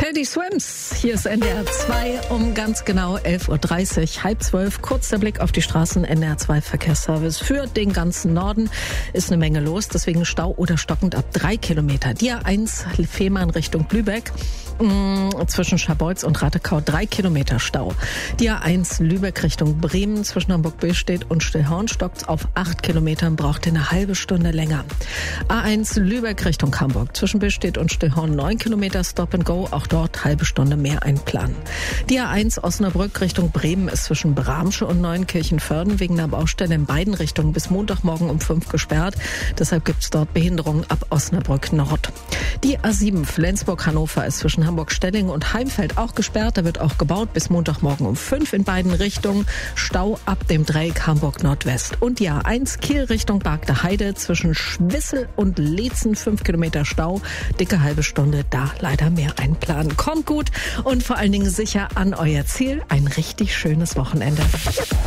Teddy Swims, hier ist NDR 2 um ganz genau 11.30 Uhr, 11:30. Kurz der Blick auf die Straßen. NDR 2 Verkehrsservice für den ganzen Norden. Ist eine Menge los, deswegen Stau oder stockend ab 3 Kilometer. Die A1 Fehmarn Richtung Lübeck. Zwischen Scharbeutz und Rattekau 3 Kilometer Stau. Die A1 Lübeck Richtung Bremen zwischen Hamburg-Billstedt und Stillhorn stockt auf 8 Kilometern, braucht eine halbe Stunde länger. A1 Lübeck Richtung Hamburg zwischen Billstedt und Stillhorn 9 Kilometer Stop and Go, auch dort halbe Stunde mehr einplanen. Die A1 Osnabrück Richtung Bremen ist zwischen Bramsche und Neunkirchen-Vörden wegen einer Baustelle in beiden Richtungen bis Montagmorgen um 5 gesperrt. Deshalb gibt es dort Behinderungen ab Osnabrück Nord. Die A7 Flensburg-Hannover ist zwischen Hamburg-Stelling und Heimfeld auch gesperrt. Da wird auch gebaut bis Montagmorgen um 5 in beiden Richtungen. Stau ab dem Dreieck Hamburg Nordwest. Und die A1 Kiel Richtung Bargter Heide zwischen Schwissel und Leetzen 5 Kilometer Stau. Dicke halbe Stunde, da leider mehr einplanen. Kommt gut und vor allen Dingen sicher an euer Ziel. Ein richtig schönes Wochenende.